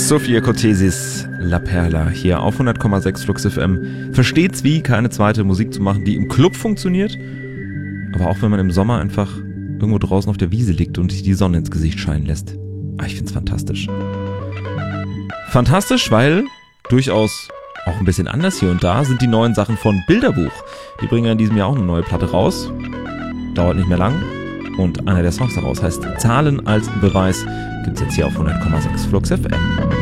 Sophia Cortesis, La Perla, hier auf 100,6 Flux FM. Versteht's wie, keine zweite Musik zu machen, die im Club funktioniert, aber auch wenn man im Sommer einfach irgendwo draußen auf der Wiese liegt und sich die Sonne ins Gesicht scheinen lässt. Ich find's fantastisch. Fantastisch, weil durchaus auch ein bisschen anders hier und da sind die neuen Sachen von Bilderbuch. Die bringen ja in diesem Jahr auch eine neue Platte raus. Dauert nicht mehr lang. Und einer der Songs daraus heißt Zahlen als Beweis. Gibt's jetzt hier auf 100,6 Flux FM.